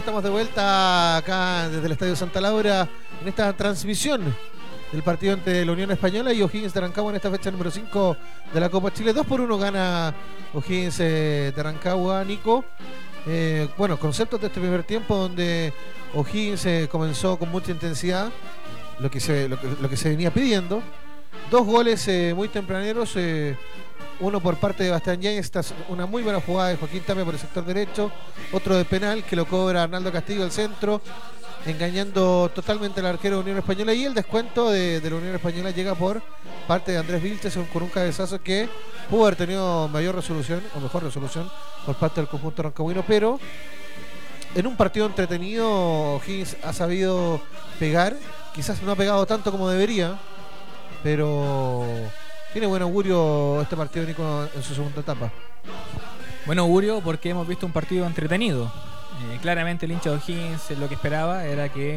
estamos de vuelta acá desde el Estadio Santa Laura en esta transmisión del partido entre la Unión Española y O'Higgins de Rancagua en esta fecha número 5 de la Copa Chile. 2-1 gana O'Higgins de Rancagua, Nico. Bueno, conceptos de este primer tiempo donde O'Higgins comenzó con mucha intensidad, lo que se venía pidiendo. 2 goles muy tempraneros, uno por parte de Bastián Yáñez, esta es una muy buena jugada de Joaquín Tapia por el sector derecho, otro de penal que lo cobra Arnaldo Castillo al centro, engañando totalmente al arquero de Unión Española, y el descuento de la Unión Española llega por parte de Andrés Vilches con un cabezazo que pudo haber tenido mayor resolución o mejor resolución por parte del conjunto rancagüino, pero en un partido entretenido O'Higgins ha sabido pegar, quizás no ha pegado tanto como debería, pero tiene buen augurio este partido, Nico, en su segunda etapa. Buen augurio porque hemos visto un partido entretenido. Claramente el hincha de O'Higgins lo que esperaba era que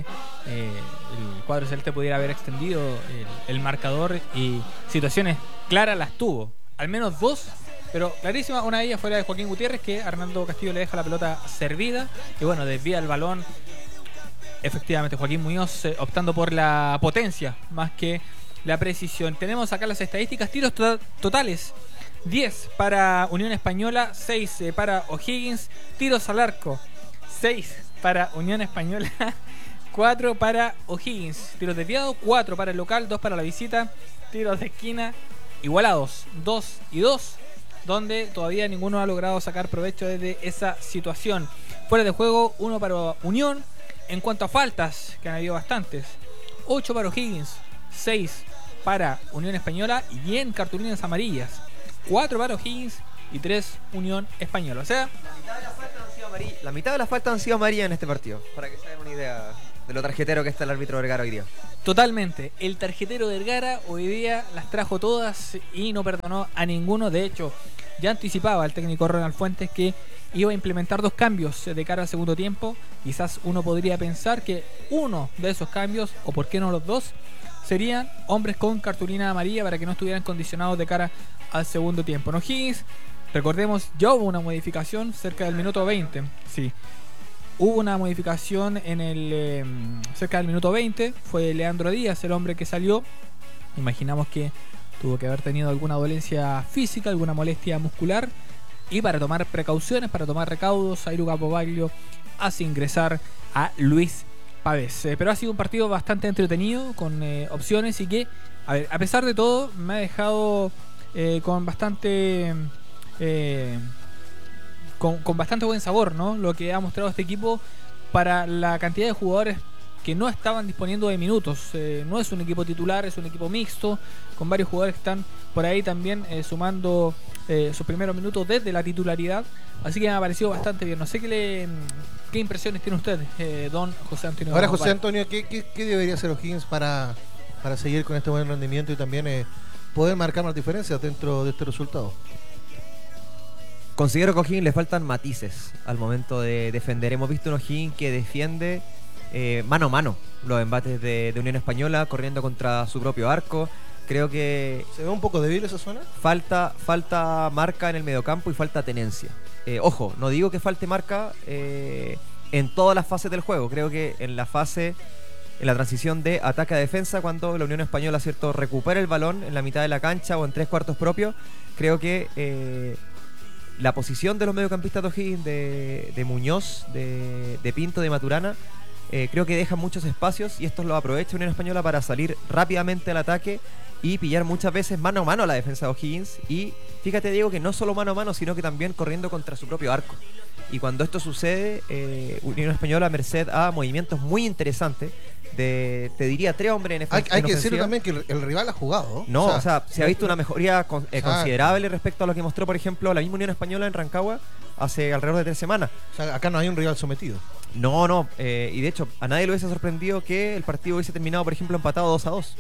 el cuadro celeste pudiera haber extendido el marcador, y situaciones claras las tuvo, al menos 2, pero clarísima. Una de ellas fue la de Joaquín Gutiérrez, que Arnaldo Castillo le deja la pelota servida y bueno, desvía el balón. Efectivamente, Joaquín Muñoz optando por la potencia más que la precisión. Tenemos acá las estadísticas: tiros totales 10 para Unión Española, 6 para O'Higgins. Tiros al arco 6 para Unión Española, 4 para O'Higgins. Tiros desviados 4 para el local, 2 para la visita. Tiros de esquina igualados, 2 y 2, donde todavía ninguno ha logrado sacar provecho desde esa situación. Fuera de juego 1 para Unión. En cuanto a faltas, que han habido bastantes, 8 para O'Higgins, 6 para Unión Española, y en cartulinas amarillas 4 para O'Higgins y 3 Unión Española. O sea, la mitad de las faltas han sido amarillas en este partido, para que se den una idea de lo tarjetero que está el árbitro Vergara hoy día. Totalmente, el tarjetero Vergara hoy día las trajo todas y no perdonó a ninguno. De hecho, ya anticipaba el técnico Ronald Fuentes que iba a implementar 2 cambios de cara al segundo tiempo. Quizás uno podría pensar que uno de esos cambios, o por qué no los 2, serían hombres con cartulina amarilla para que no estuvieran condicionados de cara al segundo tiempo. En O'Higgins, recordemos, ya hubo una modificación cerca del minuto 20. Sí, hubo una modificación en el cerca del minuto 20. Fue Leandro Díaz el hombre que salió. Imaginamos que tuvo que haber tenido alguna dolencia física, alguna molestia muscular, y para tomar precauciones, para tomar recaudos, Airu Capobaglio hace ingresar a Luis Pavés. Pero ha sido un partido bastante entretenido, con opciones, y que, a pesar de todo, me ha dejado con bastante con bastante buen sabor, ¿no? Lo que ha mostrado este equipo para la cantidad de jugadores que no estaban disponiendo de minutos. No es un equipo titular, es un equipo mixto, con varios jugadores que están por ahí también sumando sus primeros minutos desde la titularidad. Así que me ha parecido bastante bien. No sé qué impresiones tiene usted, don José Antonio. Ahora, José Antonio, ¿qué debería hacer O'Higgins para seguir con este buen rendimiento y también poder marcar más diferencias dentro de este resultado? Considero que a O'Higgins le faltan matices al momento de defender. Hemos visto un O'Higgins que defiende mano a mano los embates de Unión Española, corriendo contra su propio arco. Creo que ¿se ve un poco débil esa zona? Falta marca en el mediocampo y falta tenencia. Ojo, no digo que falte marca en todas las fases del juego. Creo que en la transición de ataque a defensa, cuando la Unión Española, ¿cierto?, recupera el balón en la mitad de la cancha o en 3/4 propios, creo que la posición de los mediocampistas de O'Higgins, de Muñoz, de Pinto, de Maturana, creo que dejan muchos espacios, y estos los aprovecha Unión Española para salir rápidamente al ataque y pillar muchas veces mano a mano a la defensa de O'Higgins. Y fíjate, Diego, que no solo mano a mano, sino que también corriendo contra su propio arco. Y cuando esto sucede, Unión Española, merced a movimientos muy interesantes te diría 3 hombres en ofensiva. Hay que decir también que el rival ha jugado. No, o sea, se ha visto una mejoría considerable respecto a lo que mostró, por ejemplo, la misma Unión Española en Rancagua hace alrededor de 3 semanas. O sea, acá no hay un rival sometido. No, y de hecho a nadie le hubiese sorprendido que el partido hubiese terminado, por ejemplo, empatado 2-2,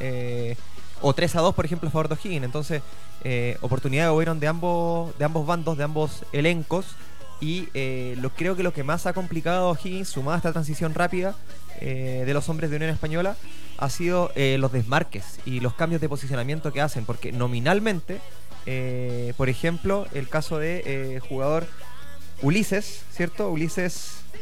o 3-2, por ejemplo, a favor de O'Higgins. Entonces, oportunidades hubieron de ambos bandos, de ambos elencos, y creo que lo que más ha complicado a O'Higgins, sumada a esta transición rápida de los hombres de Unión Española, ha sido los desmarques y los cambios de posicionamiento que hacen, porque nominalmente, por ejemplo, el caso de jugador Ulises, ¿cierto? Ulises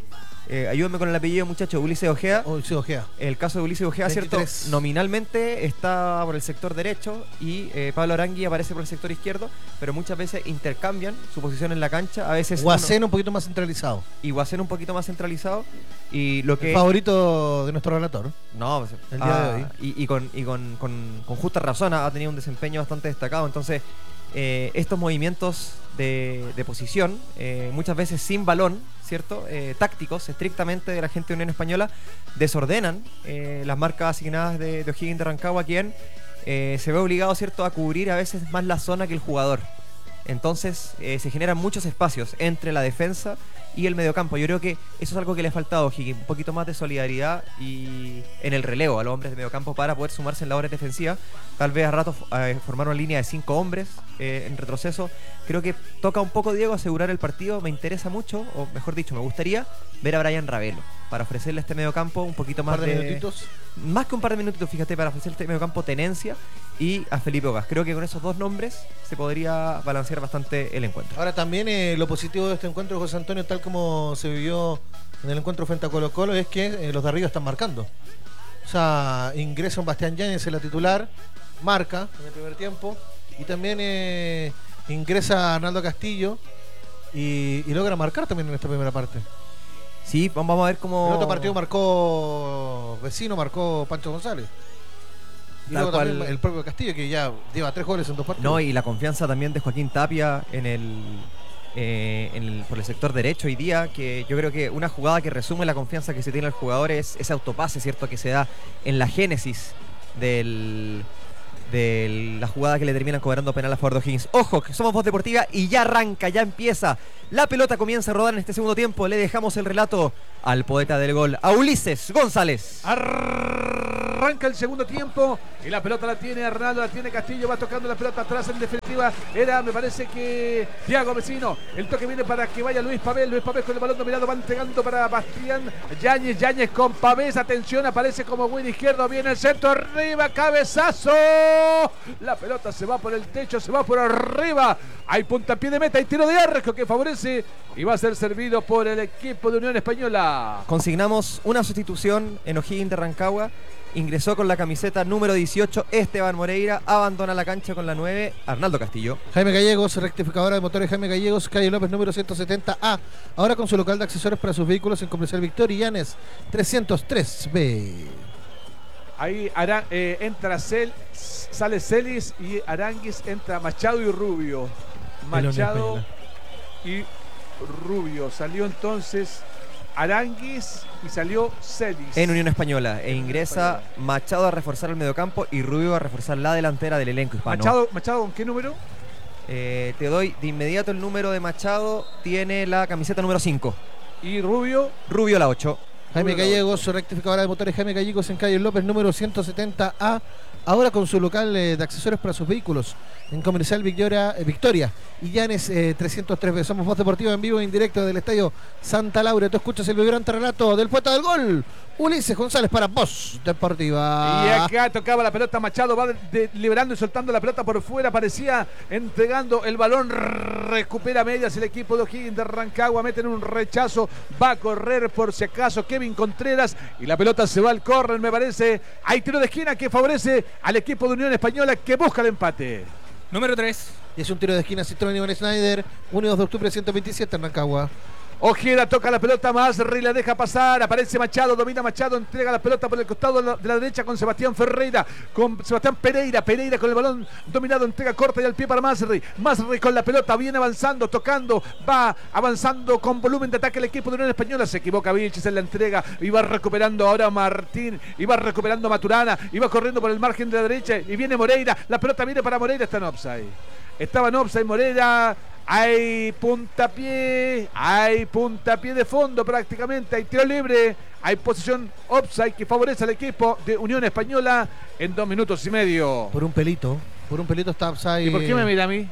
ayúdenme con el apellido, muchacho, Ulises Ojea. Sí, Ojea. El caso de Ulises Ojea, 23. ¿cierto? Nominalmente está por el sector derecho y Pablo Arangui aparece por el sector izquierdo, pero muchas veces intercambian su posición en la cancha. A veces Guacén un poquito más centralizado. y Guacén un poquito más centralizado. Y lo que El favorito de nuestro relator. no, pues, El día de hoy. Y con justa razón ha tenido un desempeño bastante destacado. Entonces, estos movimientos de posición, muchas veces sin balón, ¿cierto? Tácticos, estrictamente de la gente de Unión Española, desordenan las marcas asignadas de O'Higgins de Rancagua, quien se ve obligado, ¿cierto?, a cubrir a veces más la zona que el jugador. Entonces, se generan muchos espacios entre la defensa y el mediocampo. Yo creo que eso es algo que le ha faltado a O'Higgins, un poquito más de solidaridad y en el relevo a los hombres de mediocampo para poder sumarse en labores defensivas. Tal vez a ratos formar una línea de 5 hombres en retroceso. Creo que toca un poco, Diego, asegurar el partido. Me interesa mucho, o mejor dicho, me gustaría ver a Brian Ravelo para ofrecerle a este mediocampo un poquito más Un par de minutitos. más que un par de minutitos, fíjate, para ofrecer este mediocampo tenencia, y a Felipe Ogas. Creo que con esos dos nombres se podría balancear bastante el encuentro. Ahora también lo positivo de este encuentro, José Antonio, tal como se vivió en el encuentro frente a Colo Colo, es que los de arriba están marcando. O sea, ingresa un Bastián Yáñez en la titular, marca en el primer tiempo, y también ingresa Arnaldo Castillo y logra marcar también en esta primera parte. Sí, vamos a ver cómo... En el otro partido marcó Vecino, marcó Pancho González. Y Tal luego también cual. el propio Castillo, que ya lleva 3 goles en 2 partidos. No, y la confianza también de Joaquín Tapia por el sector derecho hoy día, que yo creo que una jugada que resume la confianza que se tiene el jugador es ese autopase, ¿cierto?, que se da en la génesis de la jugada que le terminan cobrando penal a favor de O'Higgins. Ojo, que somos Voz Deportiva y ya arranca, ya empieza. La pelota comienza a rodar en este segundo tiempo. Le dejamos el relato al poeta del gol, a Ulises González. Arranca el segundo tiempo y la pelota la tiene Arnaldo, la tiene Castillo, va tocando la pelota atrás en definitiva. Me parece que Thiago Vecino. El toque viene para que vaya Luis Pavés con el balón dominado, va entregando para Bastián Yáñez con Pavés. Atención, aparece como win izquierdo, viene el centro, arriba, cabezazo. La pelota se va por el techo, se va por arriba. Hay puntapié de meta, hay tiro de arco que favorece y va a ser servido por el equipo de Unión Española. Consignamos una sustitución en O'Higgins de Rancagua. Ingresó con la camiseta número 18 Esteban Moreira, abandona la cancha con la 9 Arnaldo Castillo. Jaime Gallegos, rectificadora de motores Jaime Gallegos, calle López número 170A. Ahora con su local de accesorios para sus vehículos en Comercial Victoria y Llanes 303B. Ahí entra sale Celis y Aranguis, entra Machado y Rubio. Machado y Rubio. Salió entonces Aranguis y salió Celis. En Unión Española. E ingresa Machado a reforzar el mediocampo y Rubio a reforzar la delantera del elenco hispano. Machado, ¿con qué número? Te doy de inmediato el número de Machado. Tiene la camiseta número 5. ¿Y Rubio? Rubio la 8. Jaime Gallegos, rectificadora de motores Jaime Gallegos en calle López número 170A. Ahora con su local de accesorios para sus vehículos en Comercial Victoria y Llanes 303B. Somos Voz Deportiva en vivo e indirecto del Estadio Santa Laura. Tú escuchas el vibrante relato del poeta del gol, Ulises González, para Voz Deportiva. Y acá tocaba la pelota Machado, va liberando y soltando la pelota por fuera, parecía entregando el balón, recupera medias el equipo de O'Higgins de Rancagua, meten un rechazo, va a correr por si acaso Kevin Contreras y la pelota se va al córner, me parece. Hay tiro de esquina que favorece al equipo de Unión Española que busca el empate. Número 3. Y es un tiro de esquina Citroën Iván Schneider, 1 y 2 de octubre 127 en Rancagua. Ojeda toca la pelota, Masri la deja pasar, aparece Machado, domina Machado, entrega la pelota por el costado de la derecha con Sebastián Ferreira, con Sebastián Pereira con el balón dominado, entrega corta y al pie para Masri con la pelota, viene avanzando, tocando, va avanzando con volumen de ataque el equipo de Unión Española, se equivoca Vilches en la entrega y va recuperando ahora Martín, y va recuperando Maturana, y va corriendo por el margen de la derecha y viene Moreira, la pelota viene para Moreira, está en offside. Estaba en offside Moreira. Hay puntapié de fondo prácticamente, hay tiro libre, hay posición offside que favorece al equipo de Unión Española en 2 minutos y medio. Por un pelito está offside. ¿Y por qué me mira a mí?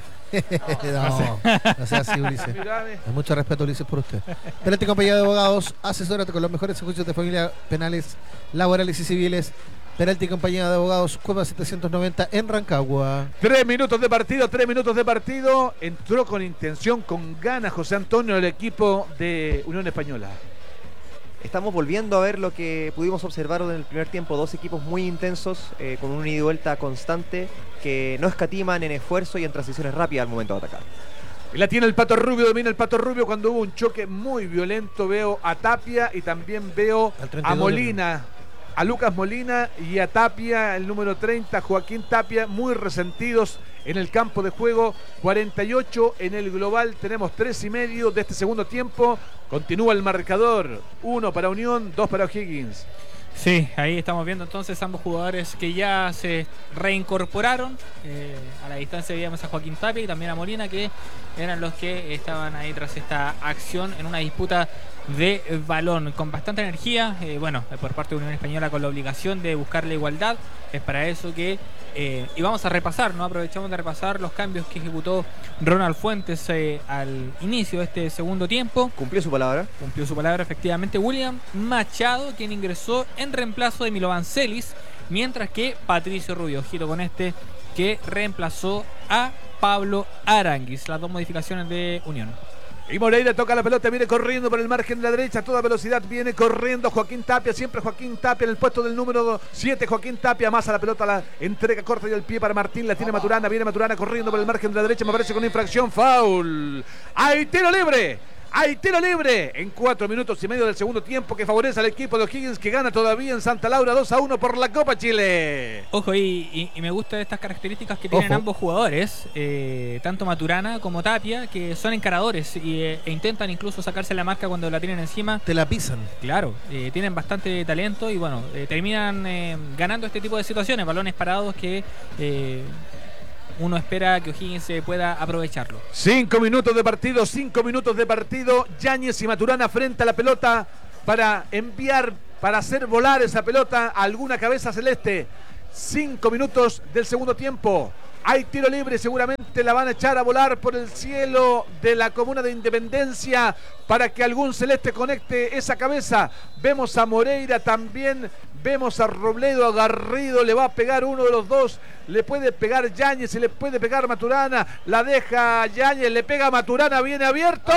No sea así, Ulises. Hay mucho respeto, Ulises, por usted. Penalti Compañía de Abogados, asesórate con los mejores juicios de familia, penales, laborales y civiles. Penalti Compañía de Abogados, Cueva 790 en Rancagua. 3 minutos de partido. Entró con intención, con ganas José Antonio el equipo de Unión Española. estamos volviendo a ver lo que pudimos observar en el primer tiempo, 2 equipos muy intensos, con un ida y vuelta constante, que no escatiman en esfuerzo y en transiciones rápidas al momento de atacar. Y la tiene el Pato Rubio, domina el Pato Rubio cuando hubo un choque muy violento. Veo a Tapia y también veo a Molina, a Lucas Molina y a Tapia, el número 30, Joaquín Tapia, muy resentidos en el campo de juego. 48 en el global, tenemos 3:30 de este segundo tiempo. Continúa el marcador, 1 para Unión, 2 para O'Higgins. Sí, ahí estamos viendo entonces ambos jugadores que ya se reincorporaron. A la distancia veíamos a Joaquín Tapia y también a Molina, que eran los que estaban ahí tras esta acción en una disputa de balón con bastante energía. Por parte de Unión Española con la obligación de buscar la igualdad. Es para eso que y vamos a repasar, ¿no? Aprovechamos de repasar los cambios que ejecutó Ronald Fuentes al inicio de este segundo tiempo. ¿Cumplió su palabra? Cumplió su palabra, efectivamente. William Machado, quien ingresó en reemplazo de Milovan Celis, mientras que Patricio Rubio, ojito con este, que reemplazó a Pablo Aranguis. Las 2 modificaciones de Unión. Y Moreira toca la pelota, viene corriendo por el margen de la derecha, a toda velocidad viene corriendo Joaquín Tapia, siempre Joaquín Tapia en el puesto del número 7, Joaquín Tapia, más a la pelota, la entrega corta y el pie para Martín, la tiene Maturana, viene Maturana corriendo por el margen de la derecha, me parece con infracción, foul. ¡Hay tiro libre! Hay tiro libre en 4 minutos y medio del segundo tiempo que favorece al equipo de O'Higgins, que gana todavía en Santa Laura 2-1 por la Copa Chile. Ojo, y me gustan estas características que tienen ambos jugadores, tanto Maturana como Tapia, que son encaradores e intentan incluso sacarse la marca cuando la tienen encima. Te la pisan. Claro, tienen bastante talento y terminan ganando este tipo de situaciones, balones parados que uno espera que O'Higgins pueda aprovecharlo. 5 minutos de partido, 5 minutos de partido. Yáñez y Maturana frente a la pelota para enviar, para hacer volar esa pelota a alguna cabeza celeste. 5 minutos del segundo tiempo. Hay tiro libre, seguramente la van a echar a volar por el cielo de la comuna de Independencia para que algún celeste conecte esa cabeza. Vemos a Moreira también, vemos a Robledo, a Garrido, le va a pegar uno de los dos, le puede pegar Yáñez y le puede pegar Maturana, la deja Yáñez, le pega Maturana, viene abierto.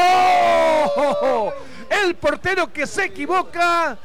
El portero que se equivoca,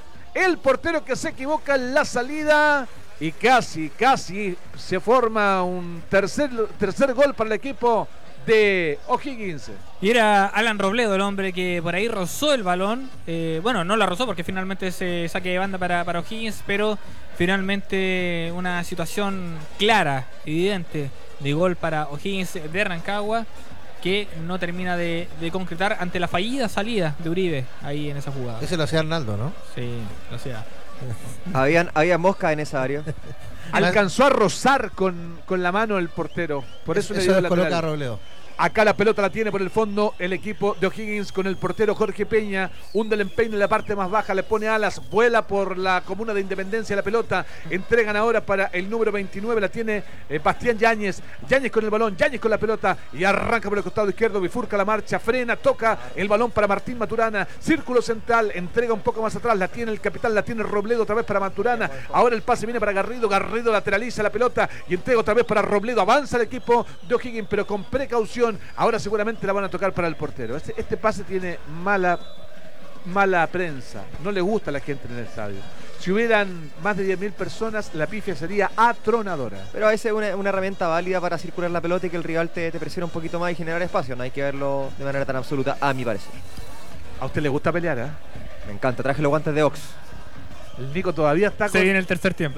en la salida. Y casi se forma un tercer gol para el equipo de O'Higgins. Y era Alan Robledo el hombre que por ahí rozó el balón. No la rozó porque finalmente se saque de banda para O'Higgins, pero finalmente una situación clara, evidente, de gol para O'Higgins de Rancagua, que no termina de concretar ante la fallida salida de Uribe ahí en esa jugada. Ese lo hacía Arnaldo, ¿no? Sí, lo hacía. Había mosca en esa área. Alcanzó a rozar con la mano el portero. Por eso le dio la coloca a Robledo. Acá la pelota la tiene por el fondo el equipo de O'Higgins con el portero Jorge Peña. Hunde el empeine en la parte más baja, le pone alas, vuela por la comuna de Independencia la pelota. Entregan ahora para el número 29, la tiene Bastián Yáñez. Yáñez con el balón, Yáñez con la pelota y arranca por el costado izquierdo, bifurca la marcha, frena, toca el balón para Martín Maturana. Círculo central, entrega un poco más atrás, la tiene el capitán, la tiene Robledo otra vez para Maturana. Ahora el pase viene para Garrido, Garrido lateraliza la pelota y entrega otra vez para Robledo. Avanza el equipo de O'Higgins, pero con precaución. Ahora seguramente la van a tocar para el portero. Este pase tiene mala prensa. No le gusta a la gente en el estadio. Si hubieran más de 10.000 personas, la pifia sería atronadora. Pero a veces es una herramienta válida para circular la pelota y que el rival te presione un poquito más y generar espacio. No hay que verlo de manera tan absoluta, a mi parecer. ¿A usted le gusta pelear, eh? Me encanta. Traje los guantes de Ox. El Nico todavía está Se viene el tercer tiempo.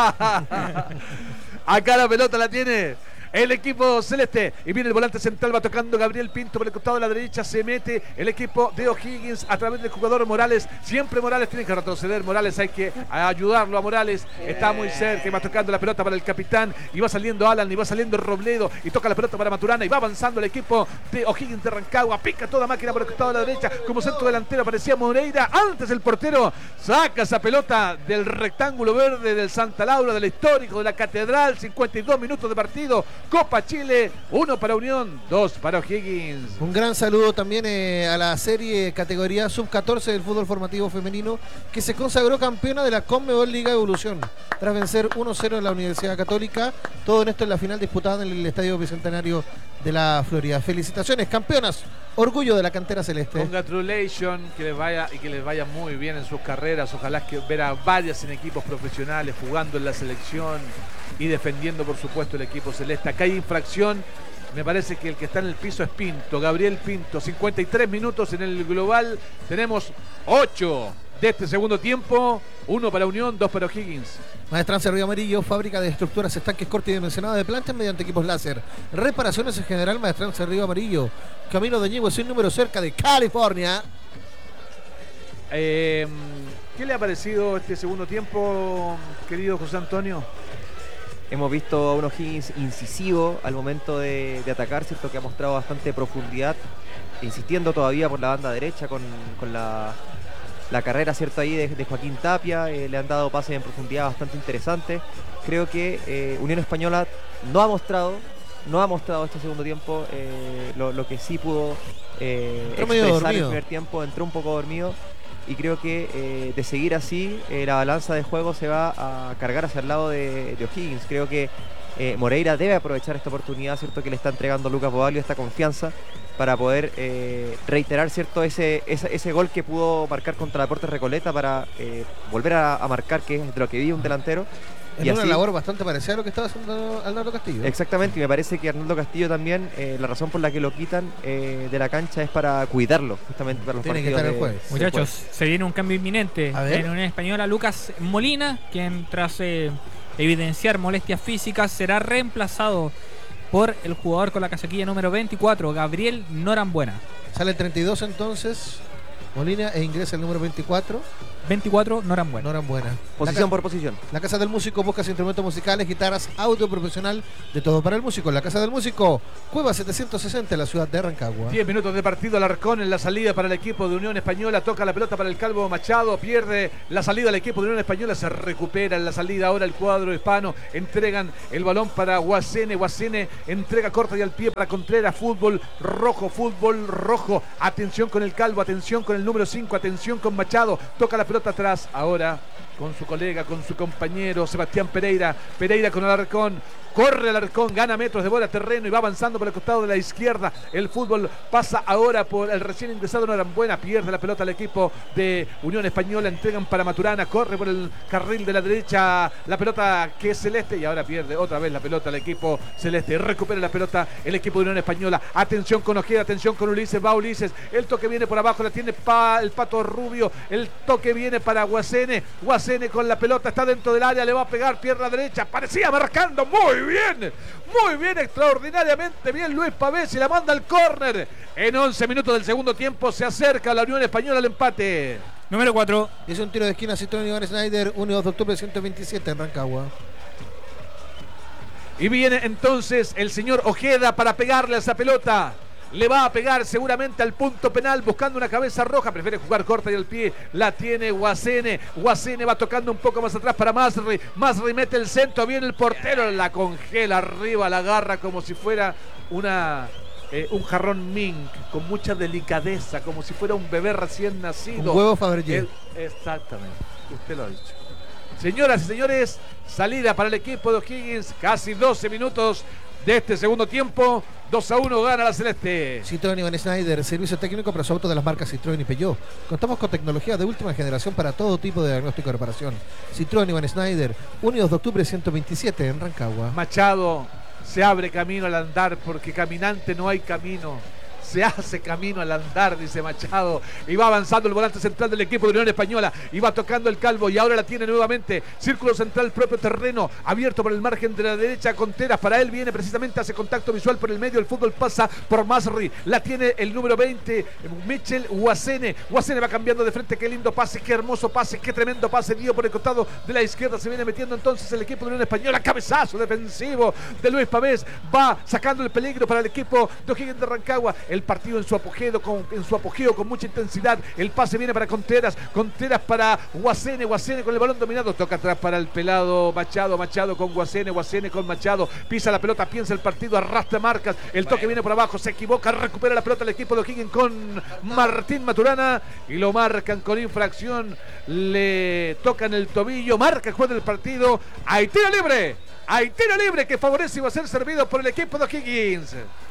Acá la pelota la tiene el equipo celeste y viene el volante central, va tocando Gabriel Pinto por el costado de la derecha, se mete el equipo de O'Higgins a través del jugador Morales. Siempre Morales tiene que retroceder, Morales hay que ayudarlo a Morales, está muy cerca y va tocando la pelota para el capitán y va saliendo Alan y va saliendo Robledo y toca la pelota para Maturana y va avanzando el equipo de O'Higgins de Rancagua, pica toda máquina por el costado de la derecha, como centro delantero aparecía Moreira, antes el portero saca esa pelota del rectángulo verde del Santa Laura, del histórico de la Catedral. 52 minutos de partido, Copa Chile, 1 para Unión, 2 para O'Higgins. Un gran saludo también a la serie categoría sub-14 del fútbol formativo femenino, que se consagró campeona de la Conmebol Liga Evolución tras vencer 1-0 en la Universidad Católica. Todo en esto en la final disputada en el Estadio Bicentenario de la Florida. Felicitaciones, campeonas, orgullo de la cantera celeste. Congratulations, que les vaya muy bien en sus carreras. Ojalá que ver a varias en equipos profesionales jugando en la selección y defendiendo, por supuesto, el equipo celeste. Acá hay infracción. Me parece que el que está en el piso es Pinto, Gabriel Pinto. 53 minutos en el global. Tenemos 8 de este segundo tiempo. 1 para Unión, 2 para O'Higgins. Maestranza Río Amarillo, fábrica de estructuras, estanques corte y dimensionado de planchas mediante equipos láser. Reparaciones en general, Maestranza Río Amarillo. Camino de Ñigüe, sin número, cerca de California. ¿Qué le ha parecido este segundo tiempo, querido José Antonio? Hemos visto a un O'Higgins incisivo al momento de atacar, ¿cierto? Que ha mostrado bastante profundidad, insistiendo todavía por la banda derecha con la carrera, ¿cierto? Ahí de Joaquín Tapia. Le han dado pases en profundidad bastante interesantes. Creo que Unión Española no ha mostrado este segundo tiempo lo que sí pudo expresar en el primer tiempo. Entró un poco dormido. Y creo que de seguir así, la balanza de juego se va a cargar hacia el lado de O'Higgins. Creo que Moreira debe aprovechar esta oportunidad, ¿cierto? Que le está entregando Lucas Bovalio, esta confianza, para poder reiterar, ¿cierto? Ese gol que pudo marcar contra Deportes Recoleta, para volver a marcar, que es de lo que vive un delantero. En una labor bastante parecida a lo que estaba haciendo Arnaldo Castillo. Exactamente, y me parece que Arnaldo Castillo también, la razón por la que lo quitan de la cancha es para cuidarlo, justamente para los Tiene partidos que estar el jueves. Muchachos, se viene un cambio inminente en Unión Española. Lucas Molina, quien tras evidenciar molestias físicas será reemplazado por el jugador con la casaquilla número 24, Gabriel Norambuena. Sale el 32 entonces Molina e ingresa el número 24. 24, Norambuena. Norambuena. Posición por posición. La Casa del Músico busca instrumentos musicales, guitarras, audio profesional, de todo para el músico. La Casa del Músico, Cueva 760 en la ciudad de Rancagua. 10 minutos de partido, Alarcón en la salida para el equipo de Unión Española. Toca la pelota para el Calvo Machado, pierde la salida al equipo de Unión Española, se recupera en la salida ahora el cuadro hispano. Entregan el balón para Guasene. Guasene entrega corta y al pie para Contreras. Fútbol rojo. Atención con el Calvo, atención con el número 5, atención con Machado. Toca la pelota atrás ahora con su colega, con su compañero Sebastián Pereira. Pereira con Alarcón. Corre Alarcón, gana metros de bola terreno y va avanzando por el costado de la izquierda. El fútbol pasa ahora por el recién ingresado Norambuena. Pierde la pelota al equipo de Unión Española. Entregan para Maturana. Corre por el carril de la derecha la pelota que es celeste. Y ahora pierde otra vez la pelota al equipo celeste. Recupera la pelota el equipo de Unión Española. Atención con Ojeda, atención con Ulises. Va Ulises. El toque viene por abajo. La tiene el Pato Rubio. El toque viene para Guasene. Guasene con la pelota. Está dentro del área. Le va a pegar. Pierna derecha. Parecía marcando muy bien, extraordinariamente bien Luis Pavés y la manda al córner. En 11 minutos del segundo tiempo se acerca la Unión Española al empate. Número 4. Es un tiro de esquina, Citroën Iván Schneider, 1 de octubre 127 en Rancagua. Y viene entonces el señor Ojeda para pegarle a esa pelota. Le va a pegar seguramente al punto penal buscando una cabeza roja. Prefiere jugar corta y al pie. La tiene Guasene. Guasene va tocando un poco más atrás para Masri. Masri mete el centro. Viene el portero. La congela arriba. La agarra como si fuera un jarrón mink. Con mucha delicadeza. Como si fuera un bebé recién nacido. Un huevo Fabergé. Exactamente. Usted lo ha dicho. Señoras y señores, salida para el equipo de O'Higgins. Casi 12 minutos de este segundo tiempo. 2-1 gana la Celeste. Citroën Iván Schneider, servicio técnico para su auto de las marcas Citroën y Peugeot. Contamos con tecnología de última generación para todo tipo de diagnóstico y reparación. Citroën Iván Schneider, 1 de octubre 127 en Rancagua. Machado se abre camino al andar porque caminante no hay camino. Se hace camino al andar, dice Machado. Y va avanzando el volante central del equipo de Unión Española. Y va tocando el Calvo. Y ahora la tiene nuevamente. Círculo central, propio terreno. Abierto por el margen de la derecha. Contreras. Para él viene precisamente, hace contacto visual por el medio. El fútbol pasa por Masri. La tiene el número 20. Michel Guasene. Guasene va cambiando de frente. Qué lindo pase. Qué hermoso pase. Qué tremendo pase. Dio por el costado de la izquierda. Se viene metiendo entonces el equipo de Unión Española. Cabezazo defensivo de Luis Pavés. Va sacando el peligro para el equipo de O'Higgins de Rancagua. El partido en su apogeo con mucha intensidad. El pase viene para Contreras. Contreras para Guasene. Guasene con el balón dominado. Toca atrás para el pelado Machado. Machado con Guasene. Guasene con Machado. Pisa la pelota, piensa el partido, arrastra marcas. El toque viene por abajo, se equivoca, recupera la pelota el equipo de O'Higgins con Martín Maturana. Y lo marcan con infracción. Le tocan el tobillo. Marca el juez del partido. Hay tiro libre. Hay tiro libre que favorece y va a ser servido por el equipo de O'Higgins.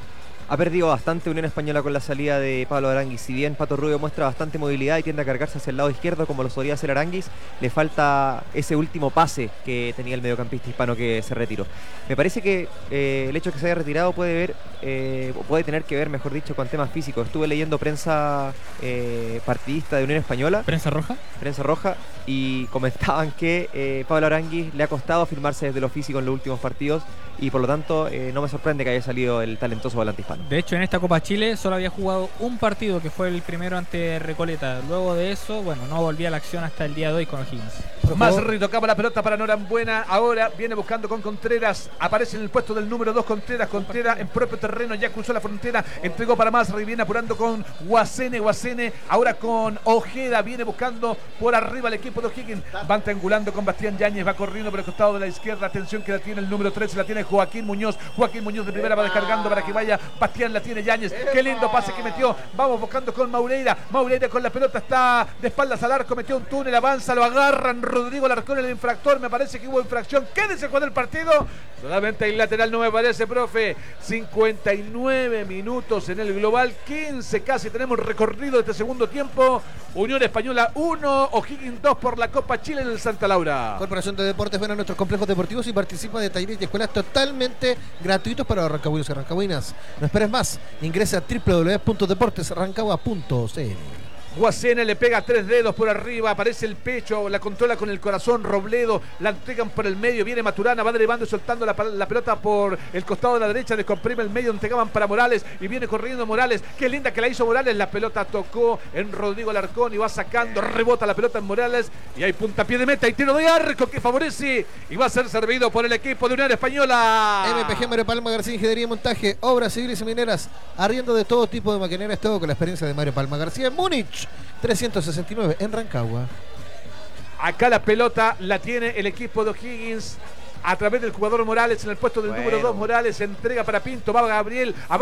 Ha perdido bastante Unión Española con la salida de Pablo Aranguis. Si bien Pato Rubio muestra bastante movilidad y tiende a cargarse hacia el lado izquierdo como lo solía hacer Aranguis, le falta ese último pase que tenía el mediocampista hispano que se retiró. Me parece que el hecho de que se haya retirado puede tener que ver, mejor dicho, con temas físicos. Estuve leyendo prensa partidista de Unión Española. ¿Prensa roja? Prensa roja, y comentaban que Pablo Aranguis le ha costado firmarse desde lo físico en los últimos partidos y por lo tanto no me sorprende que haya salido el talentoso volante hispano. De hecho, en esta Copa Chile solo había jugado un partido, que fue el primero ante Recoleta. Luego de eso, bueno, no volvía a la acción hasta el día de hoy con O'Higgins. Mazri tocaba la pelota para Norambuena. Ahora viene buscando con Contreras. Aparece en el puesto del número 2 Contreras. Contreras en propio terreno, ya cruzó la frontera. Entregó para Mazri. Viene apurando con Guasene. Ahora con Ojeda. Viene buscando por arriba el equipo de O'Higgins. Van triangulando con Bastián Yáñez. Va corriendo por el costado de la izquierda. Atención que la tiene el número 13. La tiene Joaquín Muñoz. Joaquín Muñoz de primera va descargando para que vaya Bastián. La tiene Yáñez. Qué lindo pase que metió. Vamos buscando con Maureira. Maureira con la pelota está de espaldas al arco. Metió un túnel. Avanza. Lo agarran. Rodrigo Alarcón, el infractor. Me parece que hubo infracción. Quédese con el partido. Solamente hay lateral, no me parece, profe. 59 minutos en el global. 15 casi tenemos recorrido de este segundo tiempo. Unión Española 1, O'Higgins 2 por la Copa Chile en el Santa Laura. Corporación de Deportes, ven a nuestros complejos deportivos y participa de talleres y escuelas totalmente gratuitos para rancagüinos y rancagüinas. No esperes más. Ingresa a www.deportesrancagua.cl. Guasene le pega 3 dedos por arriba, aparece el pecho, la controla con el corazón. Robledo, la entregan por el medio, viene Maturana, va derivando y soltando la pelota por el costado de la derecha, descomprime el medio, entregaban para Morales y viene corriendo Morales. Qué linda que la hizo Morales, la pelota tocó en Rodrigo Alarcón y va sacando, rebota la pelota en Morales y hay puntapié de meta y tiro de arco que favorece y va a ser servido por el equipo de Unión Española. MPG Mario Palma García, Ingeniería y Montaje, Obras Civiles y Mineras, arriendo de todo tipo de maquinerías, todo con la experiencia de Mario Palma García en Múnich. 369 en Rancagua. Acá la pelota la tiene el equipo de O'Higgins a través del jugador Morales en el puesto del número 2. Morales entrega para Pinto, va Gabriel.